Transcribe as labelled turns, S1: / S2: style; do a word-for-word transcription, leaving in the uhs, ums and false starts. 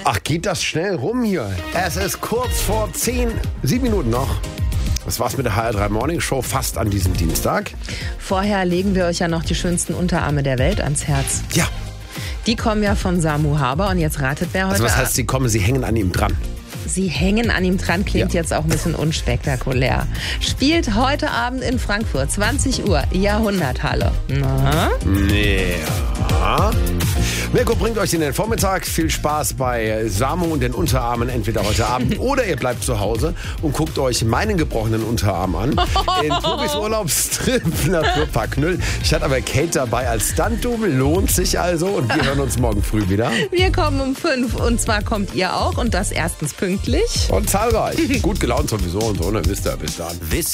S1: Ach, geht das schnell rum hier. Es ist kurz vor zehn, sieben Minuten noch. Das war's mit der H R drei Morning Show fast an diesem Dienstag.
S2: Vorher legen wir euch ja noch die schönsten Unterarme der Welt ans Herz.
S1: Ja.
S2: Die kommen ja von Samu Haber und jetzt ratet wer heute.
S1: Also was heißt, sie kommen, sie hängen an ihm dran?
S2: Sie hängen an ihm dran, klingt ja. jetzt auch ein bisschen unspektakulär. Spielt heute Abend in Frankfurt, zwanzig Uhr, Jahrhunderthalle. Na?
S1: Ja. Mirko bringt euch in den Vormittag. Viel Spaß bei Samu und den Unterarmen, entweder heute Abend oder ihr bleibt zu Hause und guckt euch meinen gebrochenen Unterarm an. In Tobis Urlaubstrip Naturpark Nüll. Ich hatte aber Kate dabei als Stunt-Double, lohnt sich also und wir hören uns morgen früh wieder.
S2: Wir kommen um fünf und zwar kommt ihr auch und das erstens pünktlich.
S1: Und zahlreich. Gut gelaunt sowieso und so, ne? Wisst ihr, bis dann.